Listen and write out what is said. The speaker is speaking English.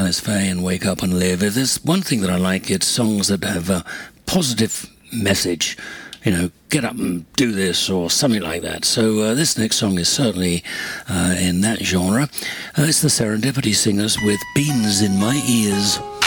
Size Faye and Wake Up and Live. If there's one thing that I like, it's songs that have a positive message. You know, get up and do this or something like that. So this next song is certainly in that genre. It's the Serendipity Singers with Beans in My Ears.